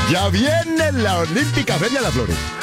Ya viene la Olímpica Feria de las Flores.